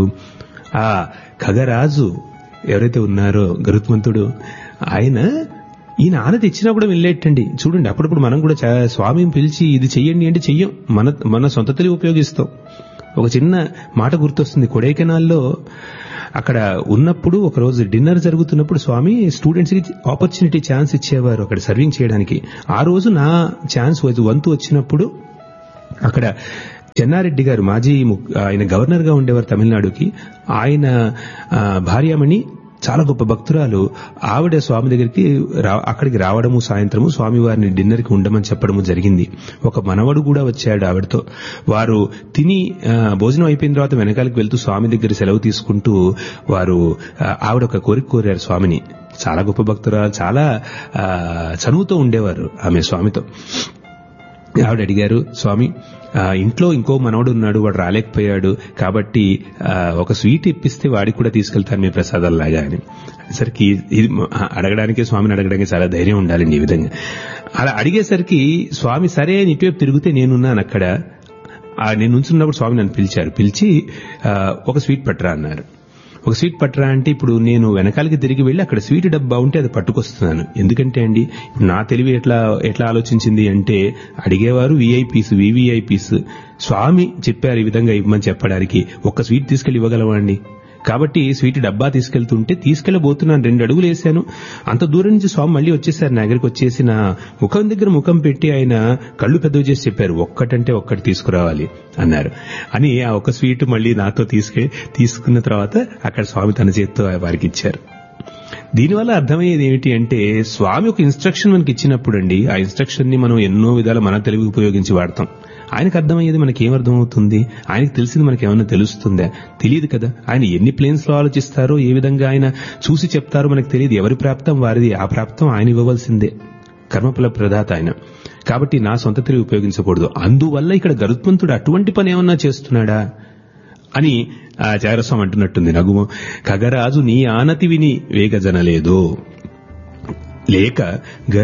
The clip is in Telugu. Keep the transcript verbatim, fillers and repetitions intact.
ఆ ఖగరాజు ఎవరైతే ఉన్నారో గరుత్మంతుడు, ఆయన ఈయన ఆనతి ఇచ్చినా కూడా వెళ్ళేటండి. చూడండి, అప్పుడప్పుడు మనం కూడా స్వామిని పిలిచి ఇది చెయ్యండి అంటే చెయ్యం, మన మన సొంత తెలివి ఉపయోగిస్తాం. ఒక చిన్న మాట గుర్తొస్తుంది. కొడైకెనాల్లో అక్కడ ఉన్నప్పుడు ఒకరోజు డిన్నర్ జరుగుతున్నప్పుడు స్వామి స్టూడెంట్స్ కి ఆపర్చునిటీ ఛాన్స్ ఇచ్చేవారు అక్కడ సర్వింగ్ చేయడానికి. ఆ రోజు నా ఛాన్స్ వంతు వచ్చినప్పుడు అక్కడ చెన్నారెడ్డి గారు, మాజీ ఆయన గవర్నర్ గా ఉండేవారు తమిళనాడుకి, ఆయన భార్యామణి చాలా గొప్ప భక్తురాలు, ఆవిడ స్వామి దగ్గరికి అక్కడికి రావడము, సాయంత్రము స్వామివారిని డిన్నర్ కి ఉండమని చెప్పడము జరిగింది. ఒక మనవడు కూడా వచ్చాడు ఆవిడతో. వారు తిని భోజనం అయిపోయిన తర్వాత వెనకాలకి వెళ్తూ స్వామి దగ్గర సెలవు తీసుకుంటూ వారు ఆవిడ ఒక కోరిక కోరారు స్వామిని. చాలా గొప్ప భక్తురాలు, చాలా చనువుతో ఉండేవారు ఆమె స్వామితో. ఆవిడ అడిగారు, స్వామి ఇంట్లో ఇంకో మనవడు ఉన్నాడు, వాడు రాలేకపోయాడు, కాబట్టి ఒక స్వీట్ ఇప్పిస్తే వాడికి కూడా తీసుకెళ్తాను మీ ప్రసాదాలలాగా అని. సరికి ఇది అడగడానికి, స్వామిని అడగడానికి చాలా ధైర్యం ఉండాలండి ఈ విధంగా. అలా అడిగేసరికి స్వామి సరే అని ఇటువైపు తిరిగితే నేనున్నాను అక్కడ. నేను నుంచున్నప్పుడు స్వామి నన్ను పిలిచారు. పిలిచి ఒక స్వీట్ పట్టరా అన్నారు. ఒక స్వీట్ పట్టరా అంటే ఇప్పుడు నేను వెనకాలకి తిరిగి వెళ్లి అక్కడ స్వీట్ డబ్బా ఉంటే అది పట్టుకొస్తున్నాను. ఎందుకంటే అండి నా తెలివి ఎట్లా ఎట్లా ఆలోచించింది అంటే, అడిగేవారు వీఐపీస్, వివిఐపీస్, స్వామి చెప్పారు ఈ విధంగా ఇవ్వమని చెప్పడానికి, ఒక్క స్వీట్ తీసుకెళ్లి ఇవ్వగలవండి. కాబట్టి స్వీట్ డబ్బా తీసుకెళ్తుంటే తీసుకెళ్లబోతున్నాను, రెండు అడుగులు వేశాను, అంత దూరం నుంచి స్వామి మళ్ళీ వచ్చేసారు నా దగ్గరికి. వచ్చేసి నా ముఖం దగ్గర ముఖం పెట్టి ఆయన కళ్ళు పెద్దవి చేసి చెప్పారు, ఒక్కటంటే ఒక్కటి తీసుకురావాలి అన్నారు. అని ఆ ఒక్క స్వీట్ మళ్ళీ నాతో తీసుకె తీసుకున్న తర్వాత అక్కడ స్వామి తన చేతితో వారికి ఇచ్చారు. దీనివల్ల అర్థమయ్యేది ఏమిటి అంటే, స్వామి ఒక ఇన్స్ట్రక్షన్ మనకి ఇచ్చినప్పుడు అండి, ఆ ఇన్స్ట్రక్షన్ ని మనం ఎన్నో విధాలు మన తెలివి ఉపయోగించి వాడతాం. ఆయనకు అర్థమయ్యేది మనకి ఏమర్థమవుతుంది? ఆయనకు తెలిసింది మనకి ఏమన్నా తెలుస్తుందా? తెలియదు కదా. ఆయన ఎన్ని ప్లేన్స్ లో ఆలోచిస్తారో, ఏ విధంగా ఆయన చూసి చెప్తారో మనకు తెలియదు. ఎవరి ప్రాప్తం వారిది, ఆ ప్రాప్తం ఆయన ఇవ్వవలసిందే. కర్మఫల ప్రదాత ఆయన. కాబట్టి నా సొంత తెలివి ఉపయోగించకూడదు. అందువల్ల ఇక్కడ గరుత్మంతుడు అటువంటి పని ఏమన్నా చేస్తున్నాడా అని చారస్వామి అంటున్నట్టుంది. నగుము ఖగరాజు నీ ఆనతి విని వేగజనలేదు లేక